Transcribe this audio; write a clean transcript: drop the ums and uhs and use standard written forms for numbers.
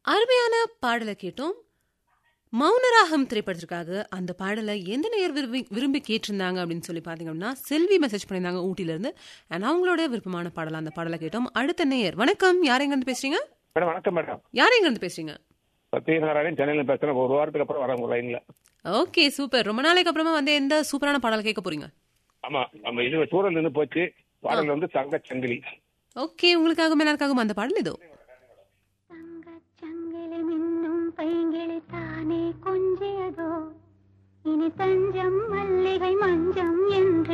அருமையான பாடலை கேட்டோம். மௌனராகம் திரைப்படத்திற்காக அந்த பாடலை எந்த நேயர் விரும்பி கேட்டிருந்தாங்க அப்படின்னு சொல்லி பார்த்தீங்கன்னா, செல்வி மெசேஜ் பண்ணியிருந்தாங்க ஊட்டியிலிருந்து. அண்ட் அவங்களோட விருப்பமான பாடலாம் அந்த பாடலை கேட்டோம். அடுத்த நேயர், வணக்கம். யார் எங்கேருந்து பேசுறீங்க? மேடம் வணக்கம் மேடம். யார் எங்கேருந்து பேசுறீங்க? சத்யநாராயணன் சென்னையில் பேசுறேன். ஒரு வாரத்துக்கு அப்புறம் வரேன் உங்க லைன்ல. Okay, super. ரொம்ப நாளைக்கு அப்புறமா வந்து எந்த சூப்பரான பாடல் கேட்க போறீங்க? ஆமா, நம்ம இது சூழல் நின்று போச்சு. பாடல் வந்து தங்க சங்கிலி. ஓகே, உங்களுக்காக எல்லாருக்காகவும் அந்த பாடல் இதோ. தங்கச்சங்கிலி மின்னும் பைங்கிளி தானே கொஞ்சியதோ, இனி தஞ்சம் மல்லிகை மஞ்சம் என்று